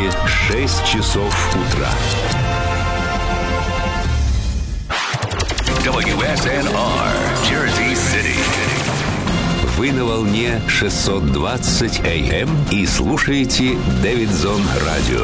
6 часов утра. WSNR, Jersey City. Вы на волне 620 AM и слушаете Дэвидсон Радио.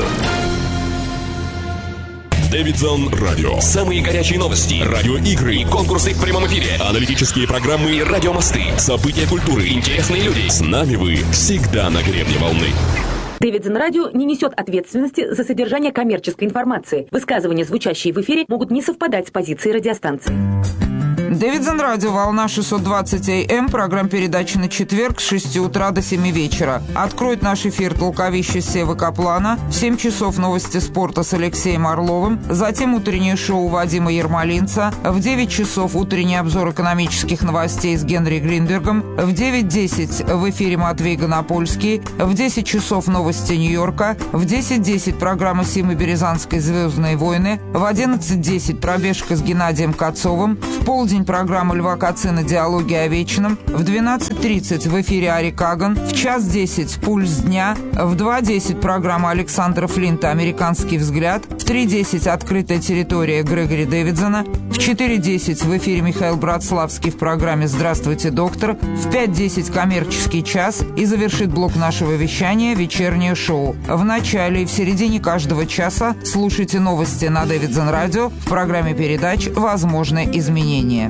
Дэвидсон Радио. Самые горячие новости, радиоигры, конкурсы в прямом эфире, аналитические программы и радиомосты, события культуры, интересные люди. С нами вы всегда на гребне волны. Дэвидсон Радио не несет ответственности за содержание коммерческой информации. Высказывания, звучащие в эфире, могут не совпадать с позицией радиостанции. Дэвидсон Радио, волна 620 АМ, программа передачи на четверг с 6 утра до 7 вечера. Откроет наш эфир толковище Севы Каплана, в 7 часов новости спорта с Алексеем Орловым, затем утреннее шоу Вадима Ермолинца, в 9 часов утренний обзор экономических новостей с Генри Гринбергом, в 9:10 в эфире Матвей Гонопольский, в 10 часов новости Нью-Йорка, в 10:10 программа Симы Березанской «Звездные войны», в 11:10 пробежка с Геннадием Кацовым, в полдень программа Льва Кацина «Диалоги о вечном», в 12:30 в эфире Ари Каган, в 1:10 «Пульс дня», в 2:10 программа Александра Флинта «Американский взгляд», в 3:10 «Открытая территория» Грегори Дэвидсона, в 4:10 в эфире Михаил Братславский в программе «Здравствуйте, доктор», в 5:10 «Коммерческий час» и завершит блок нашего вещания «Вечернее шоу». В начале и в середине каждого часа слушайте новости на Дэвидсон Радио в программе передач «Возможны изменения».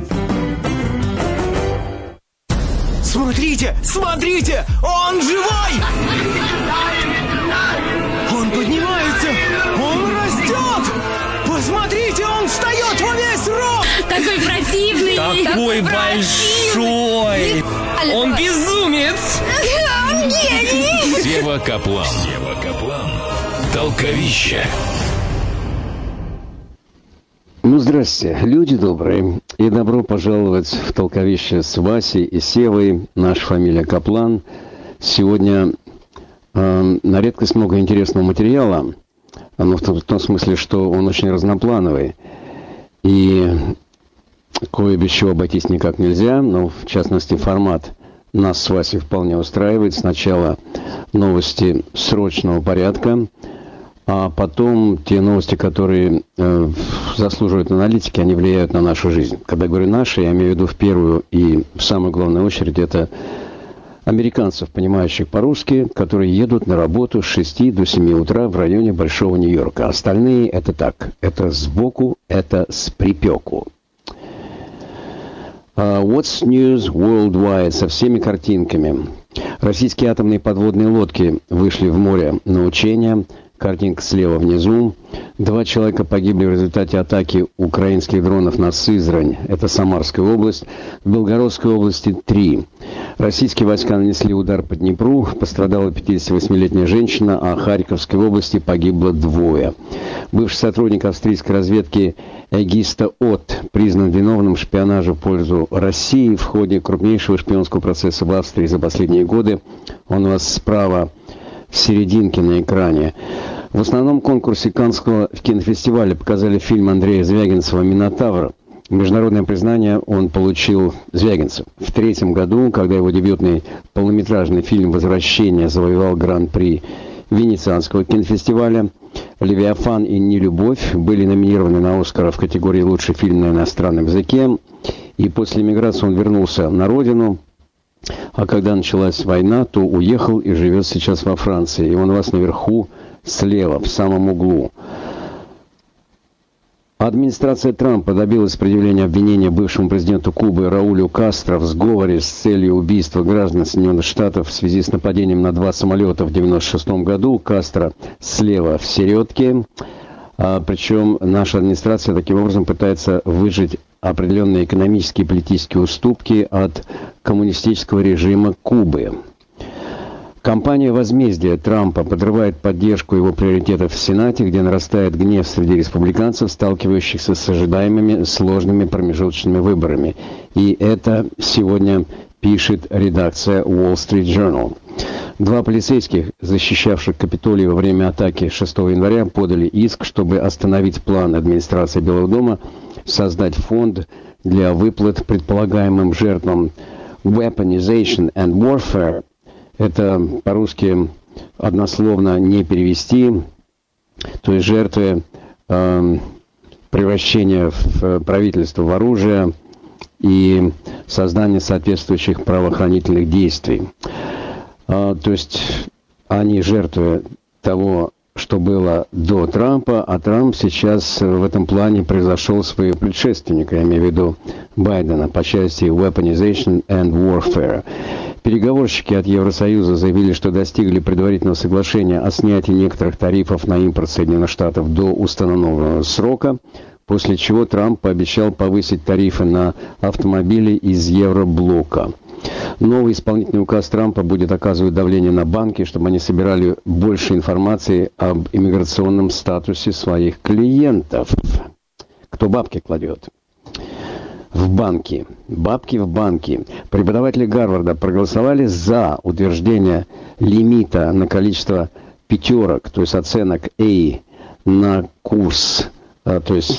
Смотрите, смотрите, он живой! Он поднимается, он растет! Посмотрите, он встает во весь рост! Такой противный! Такой большой! Он безумец! Он гений! Сева Каплан. Толковище. Ну, здрасте, люди добрые, и добро пожаловать в толковище с Васей и Севой, наша фамилия Каплан. Сегодня на редкость много интересного материала, но в том смысле, что он очень разноплановый, и кое без чего обойтись никак нельзя, но в частности формат нас с Васей вполне устраивает. Сначала новости срочного порядка, а потом те новости, которые заслуживают аналитики, они влияют на нашу жизнь. Когда говорю «наши», я имею в виду в первую и в самую главную очередь это американцев, понимающих по-русски, которые едут на работу с 6 до 7 утра в районе Большого Нью-Йорка. Остальные это так, это сбоку, это с припеку. What's News Worldwide со всеми картинками. Российские атомные подводные лодки вышли в море на учения. Картинка слева внизу. 2 человека погибли в результате атаки украинских дронов на Сызрань. Это Самарская область. В Белгородской области 3. Российские войска нанесли удар по Днепру. Пострадала 58-летняя женщина, а в Харьковской области погибло 2. Бывший сотрудник австрийской разведки Эгиста От признан виновным в шпионаже в пользу России в ходе крупнейшего шпионского процесса в Австрии за последние годы. Он у вас справа в серединке на экране. В основном конкурсе Каннского кинофестиваля показали фильм Андрея Звягинцева «Минотавр». Международное признание он получил, Звягинцев, в 2003 году, когда его дебютный полнометражный фильм «Возвращение» завоевал гран-при Венецианского кинофестиваля. «Левиафан» и «Нелюбовь» были номинированы на «Оскара» в категории «Лучший фильм на иностранном языке». И после эмиграции он вернулся на родину. А когда началась война, то уехал и живет сейчас во Франции. И он у вас наверху, слева, в самом углу. Администрация Трампа добилась предъявления обвинения бывшему президенту Кубы Раулю Кастро в сговоре с целью убийства граждан Соединенных Штатов в связи с нападением на 2 самолета в 1996 году. Кастро слева в середке. Причем наша администрация таким образом пытается выжать определенные экономические и политические уступки от коммунистического режима Кубы. Кампания возмездия Трампа подрывает поддержку его приоритетов в Сенате, где нарастает гнев среди республиканцев, сталкивающихся с ожидаемыми сложными промежуточными выборами. И это сегодня пишет редакция Wall Street Journal. 2 полицейских, защищавших Капитолий во время атаки 6 января, подали иск, чтобы остановить план администрации Белого дома создать фонд для выплат предполагаемым жертвам Weaponization and Warfare. Это по-русски однословно не перевести. то есть жертвы превращения в правительство в оружие и создания соответствующих правоохранительных действий. То есть они жертвы того, что было до Трампа, а Трамп сейчас в этом плане превзошел своего предшественника, я имею в виду Байдена, по части weaponization and warfare. Переговорщики от Евросоюза заявили, что достигли предварительного соглашения о снятии некоторых тарифов на импорт Соединенных Штатов до установленного срока, после чего Трамп пообещал повысить тарифы на автомобили из Евроблока. Новый исполнительный указ Трампа будет оказывать давление на банки, чтобы они собирали больше информации об иммиграционном статусе своих клиентов. Кто бабки кладет? В банки. Бабки в банки. Преподаватели Гарварда проголосовали за утверждение лимита на количество пятерок, то есть оценок A на курс, то есть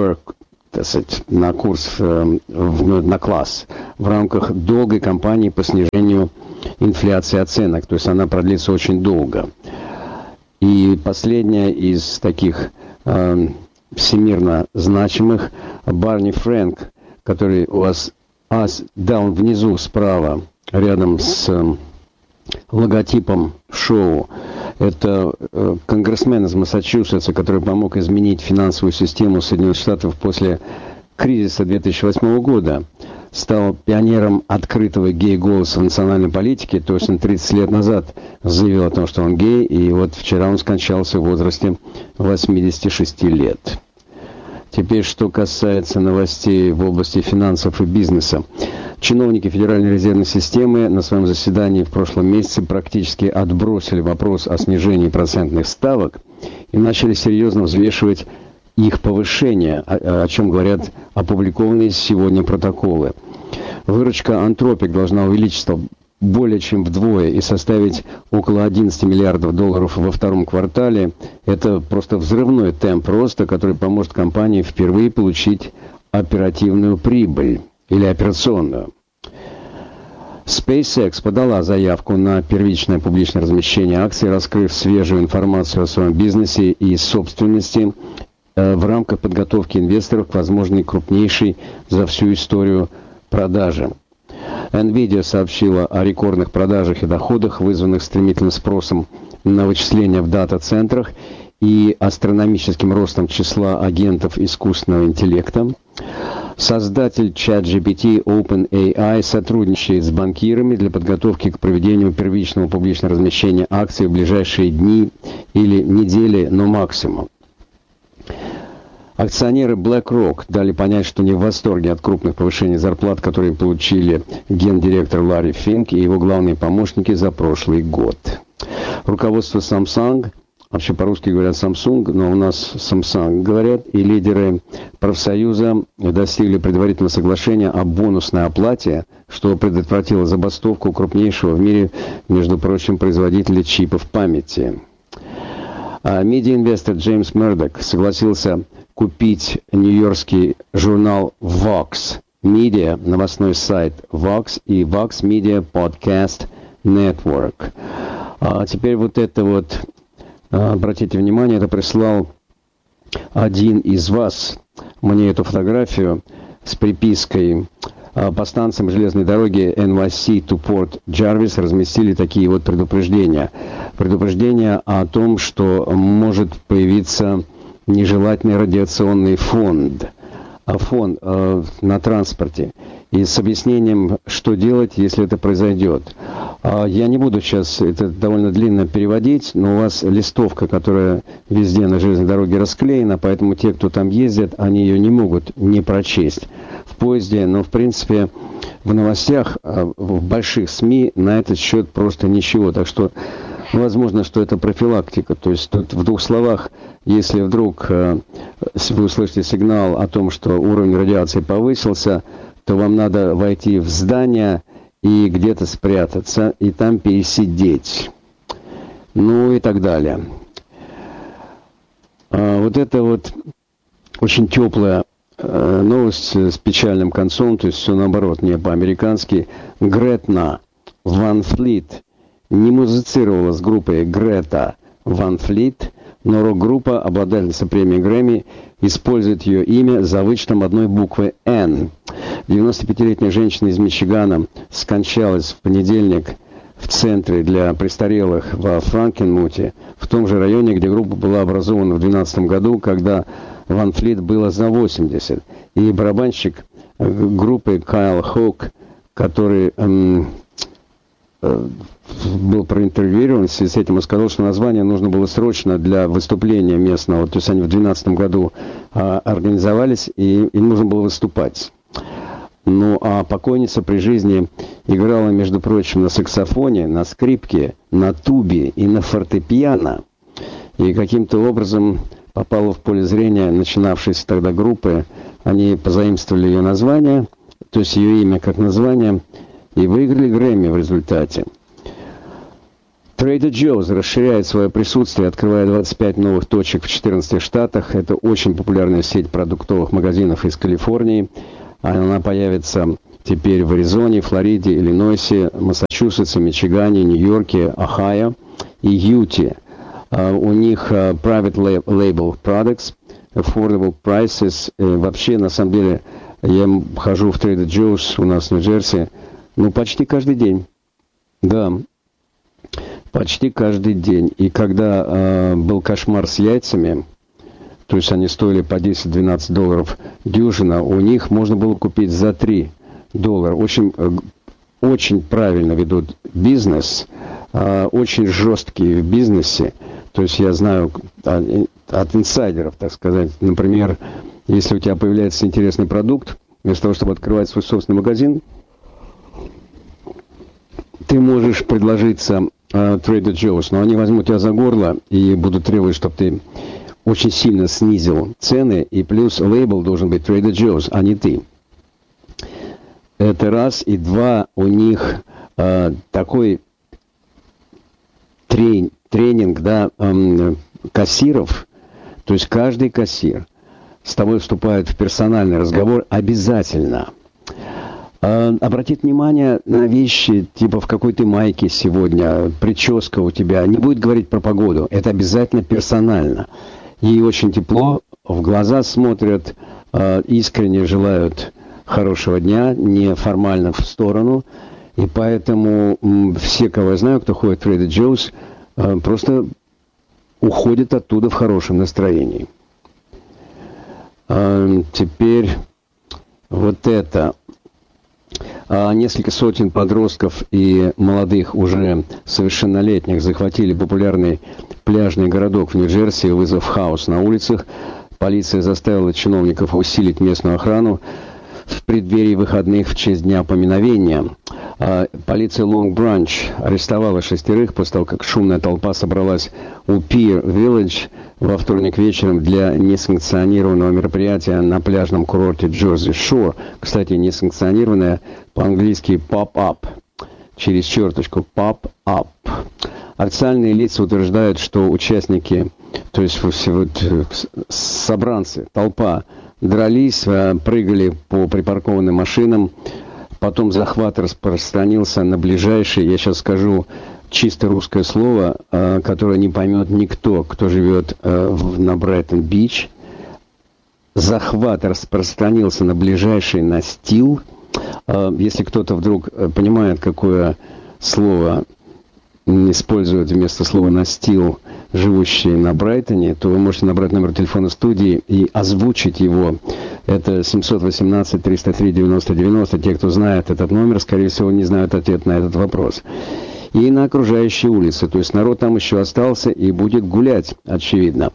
на курс, на класс в рамках долгой кампании по снижению инфляции оценок. То есть она продлится очень долго. И последняя из таких всемирно значимых, Барни Фрэнк, который у вас даун внизу справа, рядом с логотипом шоу. Это конгрессмен из Массачусетса, который помог изменить финансовую систему Соединенных Штатов после кризиса 2008 года. Стал пионером открытого гей-голоса в национальной политике. То есть он 30 лет назад заявил о том, что он гей. И вот вчера он скончался в возрасте 86 лет. Теперь, что касается новостей в области финансов и бизнеса. Чиновники Федеральной резервной системы на своем заседании в прошлом месяце практически отбросили вопрос о снижении процентных ставок и начали серьезно взвешивать их повышение, о чем говорят опубликованные сегодня протоколы. Выручка Anthropic должна увеличиться более чем вдвое и составить около 11 миллиардов долларов во втором квартале. Это просто взрывной темп роста, который поможет компании впервые получить оперативную прибыль или операционную. SpaceX подала заявку на первичное публичное размещение акций, раскрыв свежую информацию о своем бизнесе и собственности в рамках подготовки инвесторов к возможной крупнейшей за всю историю продаже. NVIDIA сообщила о рекордных продажах и доходах, вызванных стремительным спросом на вычисления в дата-центрах и астрономическим ростом числа агентов искусственного интеллекта. Создатель ChatGPT OpenAI сотрудничает с банкирами для подготовки к проведению первичного публичного размещения акций в ближайшие дни или недели, но максимум. Акционеры BlackRock дали понять, что не в восторге от крупных повышений зарплат, которые получили гендиректор Ларри Финк и его главные помощники за прошлый год. Руководство Samsung, вообще по-русски говорят Samsung, но у нас Samsung говорят, и лидеры профсоюза достигли предварительного соглашения о бонусной оплате, что предотвратило забастовку крупнейшего в мире, между прочим, производителя чипов памяти. Медиаинвестор Джеймс Мердок согласился купить нью-йоркский журнал Vox Media, новостной сайт Vox и Vox Media Podcast Network. А теперь вот это вот, обратите внимание, это прислал один из вас мне эту фотографию с припиской: по станциям железной дороги NYC to Port Jarvis разместили такие вот предупреждения. Предупреждения о том, что может появиться нежелательный радиационный фон на транспорте. И с объяснением, что делать, если это произойдет. Я не буду сейчас это довольно длинно переводить, но у вас листовка, которая везде на железной дороге расклеена, поэтому те, кто там ездят, они ее не могут не прочесть в поезде. Но, в принципе, в новостях, в больших СМИ на этот счет просто ничего. Так что возможно, что это профилактика. То есть тут в двух словах, если вдруг вы услышите сигнал о том, что уровень радиации повысился, то вам надо войти в здание и где-то спрятаться, и там пересидеть. Ну и так далее. Вот это вот очень теплая новость с печальным концом, то есть все наоборот, не по-американски. Гретна Ван Флит не музицировала с группой Грета Ван Флит но рок-группа, обладательница премии Грэмми, использует ее имя за вычетом одной буквы «Н». 95-летняя женщина из Мичигана скончалась в понедельник в центре для престарелых во Франкенмуте, в том же районе, где группа была образована в 2012 году, когда Ван Флит было за 80. И барабанщик группы Кайл Хоук, который был проинтервьюирован в связи с этим, и сказал, что название нужно было срочно для выступления местного. То есть они в 2012 году организовались, и им нужно было выступать. Ну, а покойница при жизни играла, между прочим, на саксофоне, на скрипке, на тубе и на фортепиано. И каким-то образом попала в поле зрения начинавшейся тогда группы. Они позаимствовали ее название, то есть ее имя как название, и выиграли Грэмми в результате. Trader Joe's расширяет свое присутствие, открывая 25 новых точек в 14 штатах. Это очень популярная сеть продуктовых магазинов из Калифорнии. Она появится теперь в Аризоне, Флориде, Иллинойсе, Массачусетсе, Мичигане, Нью-Йорке, Ohio и Юте. У них private label products, affordable prices. Вообще, на самом деле, я хожу в Trader Joe's у нас в Нью-Джерси, почти каждый день. Да, почти каждый день. И когда был кошмар с яйцами, то есть они стоили по $10-12 дюжина, у них можно было купить за $3. Очень правильно ведут бизнес, очень жесткие в бизнесе. То есть я знаю от инсайдеров, так сказать, например, если у тебя появляется интересный продукт, вместо того, чтобы открывать свой собственный магазин, ты можешь предложиться Trader Joe's, но они возьмут тебя за горло и будут требовать, чтобы ты очень сильно снизил цены, и плюс лейбл должен быть Trader Joe's, а не ты. Это раз. И два, у них такой тренинг, кассиров, то есть каждый кассир с тобой вступает в персональный разговор обязательно. Обратит внимание на вещи, типа в какой ты майке сегодня, прическа у тебя, не будет говорить про погоду, это обязательно персонально. И очень тепло, в глаза смотрят, искренне желают хорошего дня, не формально в сторону. И поэтому все, кого я знаю, кто ходит в Trader Joe's, просто уходят оттуда в хорошем настроении. Теперь вот это. Несколько сотен подростков и молодых, уже совершеннолетних, захватили популярный пляжный городок в Нью-Джерси, вызвав хаос на улицах. Полиция заставила чиновников усилить местную охрану в преддверии выходных в честь Дня поминовения. Полиция Лонг-Бранч арестовала 6 после того, как шумная толпа собралась у Pier Village во вторник вечером для несанкционированного мероприятия на пляжном курорте Джерси Шор. Кстати, несанкционированное по-английски pop-up, через черточку pop-up. Официальные лица утверждают, что участники, то есть собранцы, толпа, дрались, прыгали по припаркованным машинам. Потом захват распространился на ближайший, я сейчас скажу чисто русское слово, которое не поймет никто, кто живет на Брайтон-Бич. Захват распространился на ближайший настил. Если кто-то вдруг понимает, какое слово используют вместо слова «настил» живущие на Брайтоне, то вы можете набрать номер телефона студии и озвучить его. Это 718-303-90-90. Те, кто знает этот номер, скорее всего, не знают ответ на этот вопрос. И на окружающие улицы. То есть народ там еще остался и будет гулять, очевидно.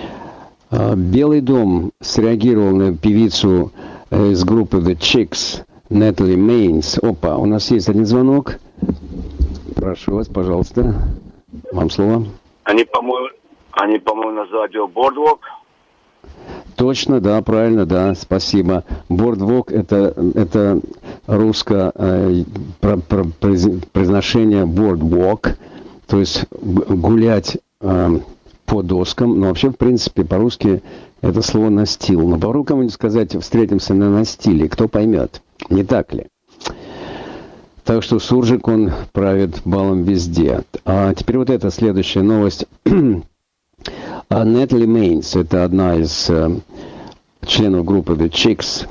Белый дом среагировал на певицу из группы The Chicks, Natalie Maines. Опа, у нас есть один звонок. Прошу вас, пожалуйста. Вам слово. Они, по-моему, на радио Boardwalk. Точно, да, правильно, да, спасибо. Boardwalk это русское произношение boardwalk, то есть гулять по доскам. Но вообще, в принципе, по-русски это слово настил. Но попробуй кому-нибудь сказать, встретимся на настиле, кто поймет, не так ли? Так что суржик, он правит балом везде. А теперь вот эта следующая новость. Нетали Мейнс, это одна из членов группы The Chicks,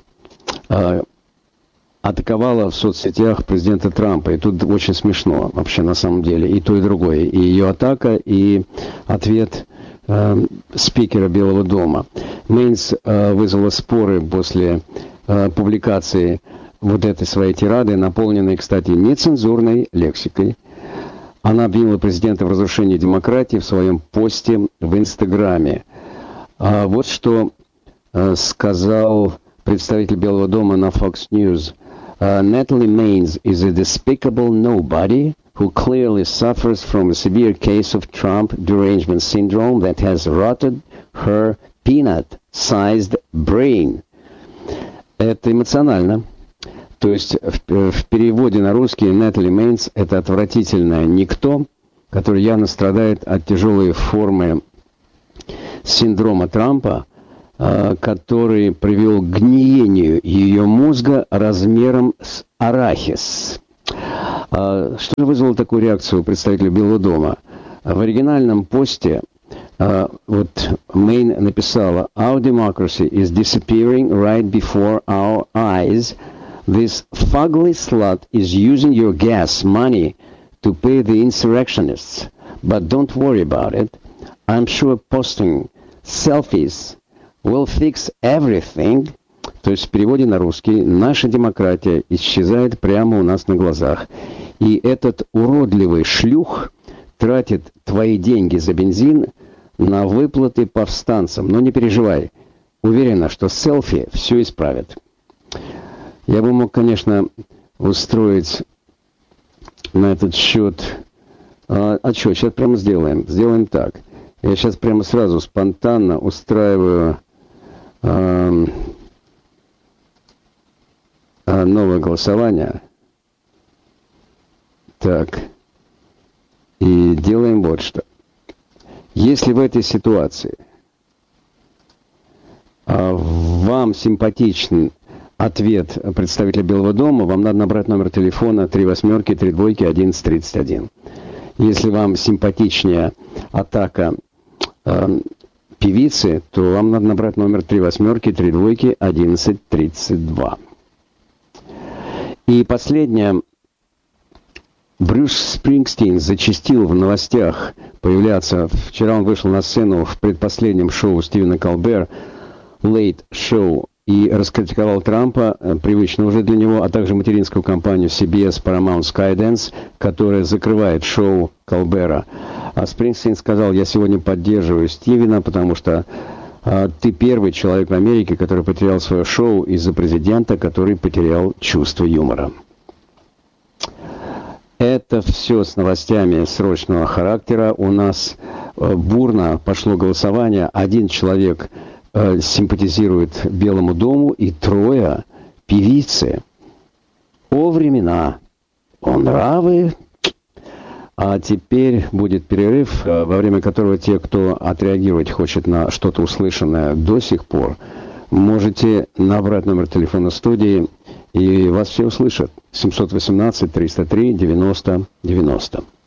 атаковала в соцсетях президента Трампа. И тут очень смешно вообще на самом деле. И то, и другое. И ее атака, и ответ спикера Белого дома. Мейнс вызвала споры после публикации вот этой своей тирады, наполненной, кстати, нецензурной лексикой. Она обвинила президента в разрушении демократии в своем посте в Инстаграме. Вот что сказал представитель Белого дома на Fox News. Natalie Maines is a despicable nobody who clearly suffers from a severe case of Trump derangement syndrome that has rotted her peanut-sized brain. Это эмоционально. То есть в переводе на русский Natalie Maines — это отвратительное никто, который явно страдает от тяжелой формы синдрома Трампа, который привел к гниению ее мозга размером с арахис. Что же вызвало такую реакцию у представителя Белого дома? В оригинальном посте вот Мэйн написала: «Our democracy is disappearing right before our eyes. This fugly slut is using your gas money to pay the insurrectionists. But don't worry about it. I'm sure posting selfies will fix everything». То есть в переводе на русский: наша демократия исчезает прямо у нас на глазах. И этот уродливый шлюх тратит твои деньги за бензин на выплаты повстанцам. Но не переживай. Уверена, что селфи все исправит. Я бы мог, конечно, устроить на этот счет отчет. Сейчас прямо сделаем. Сделаем так. Я сейчас прямо сразу спонтанно устраиваю новое голосование. Так. И делаем вот что. Если в этой ситуации вам симпатичен ответ представителя Белого дома, вам надо набрать номер телефона 38-32-1131. Если вам симпатичнее атака певицы, то вам надо набрать номер 38-32-1132. И последнее. Брюс Спрингстин зачастил в новостях появляться. Вчера он вышел на сцену в предпоследнем шоу Стивена Колбер, Late Show, и раскритиковал Трампа, привычно уже для него, а также материнскую компанию CBS Paramount Skydance, которая закрывает шоу Колбера. А Спрингстин сказал: «Я сегодня поддерживаю Стивена, потому что ты первый человек в Америке, который потерял свое шоу из-за президента, который потерял чувство юмора». Это все с новостями срочного характера. У нас бурно пошло голосование. 1 человек симпатизирует Белому дому и 3 певицы. О времена, о нравы. А теперь будет перерыв, во время которого те, кто отреагировать хочет на что-то услышанное до сих пор, можете набрать номер телефона студии, и вас все услышат. 718-303-90-90.